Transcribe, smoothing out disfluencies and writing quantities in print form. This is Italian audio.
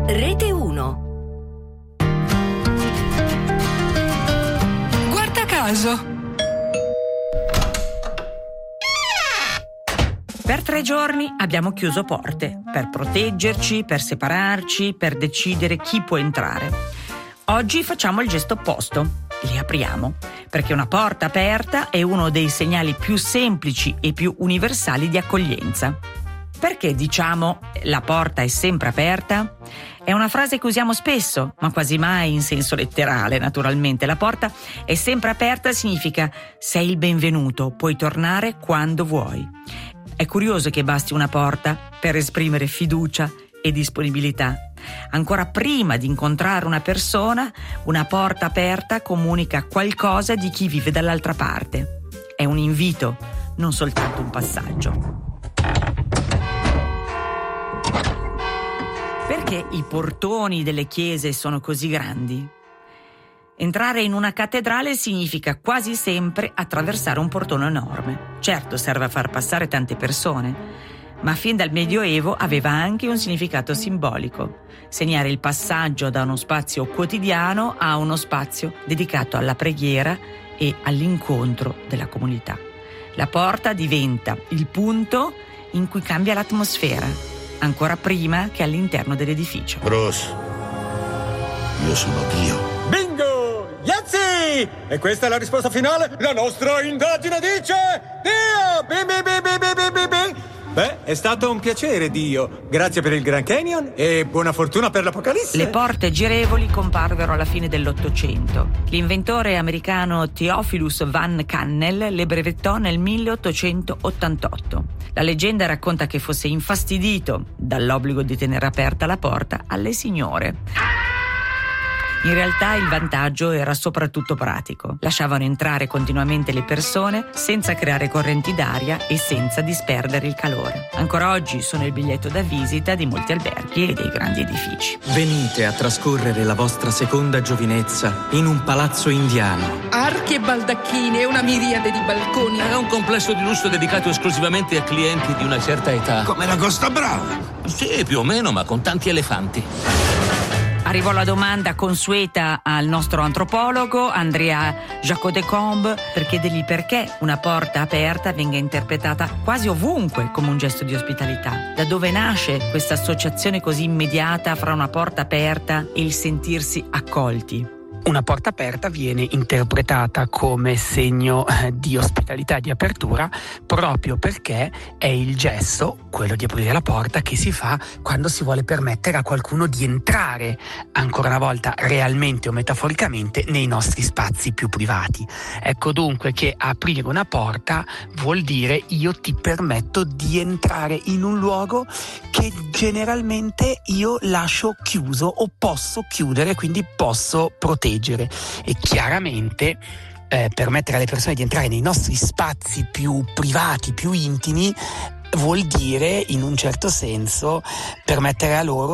Rete 1. Guarda caso. Per 3 giorni abbiamo chiuso porte, per proteggerci, per separarci, per decidere chi può entrare. Oggi facciamo il gesto opposto, li apriamo, perché una porta aperta è uno dei segnali più semplici e più universali di accoglienza. Perché diciamo la porta è sempre aperta? È una frase che usiamo spesso, ma quasi mai in senso letterale, naturalmente. La porta è sempre aperta significa sei il benvenuto, puoi tornare quando vuoi. È curioso che basti una porta per esprimere fiducia e disponibilità. Ancora prima di incontrare una persona, una porta aperta comunica qualcosa di chi vive dall'altra parte. È un invito, non soltanto un passaggio. Perché i portoni delle chiese sono così grandi? Entrare in una cattedrale significa quasi sempre attraversare un portone enorme. Certo, serve a far passare tante persone, ma fin dal Medioevo aveva anche un significato simbolico: segnare il passaggio da uno spazio quotidiano a uno spazio dedicato alla preghiera e all'incontro della comunità. La porta diventa il punto in cui cambia l'atmosfera, ancora prima che all'interno dell'edificio. Bruce, io sono Dio. Bingo! Yazzi! E questa è la risposta finale? La nostra indagine dice Dio! Bing, bing, bing, bing, bing, bing, bing. Beh, è stato un piacere, Dio. Grazie per il Grand Canyon e buona fortuna per l'Apocalisse. Le porte girevoli comparvero alla fine dell'Ottocento. L'inventore americano Theophilus Van Kannel le brevettò nel 1888. La leggenda racconta che fosse infastidito dall'obbligo di tenere aperta la porta alle signore. In realtà il vantaggio era soprattutto pratico. Lasciavano entrare continuamente le persone senza creare correnti d'aria e senza disperdere il calore. Ancora oggi sono il biglietto da visita di molti alberghi e dei grandi edifici. Venite a trascorrere la vostra seconda giovinezza in un palazzo indiano. Archi e baldacchini e una miriade di balconi. È un complesso di lusso dedicato esclusivamente a clienti di una certa età. Come la Costa Brava. Sì, più o meno, ma con tanti elefanti. Arrivò la domanda consueta al nostro antropologo Andrea Jacot-Decombe per chiedergli perché una porta aperta venga interpretata quasi ovunque come un gesto di ospitalità. Da dove nasce questa associazione così immediata fra una porta aperta e il sentirsi accolti? Una porta aperta viene interpretata come segno di ospitalità e di apertura proprio perché è il gesto, quello di aprire la porta, che si fa quando si vuole permettere a qualcuno di entrare, ancora una volta realmente o metaforicamente, nei nostri spazi più privati. Ecco dunque che aprire una porta vuol dire io ti permetto di entrare in un luogo che generalmente io lascio chiuso o posso chiudere, quindi posso proteggere. E chiaramente permettere alle persone di entrare nei nostri spazi più privati, più intimi, vuol dire in un certo senso permettere a loro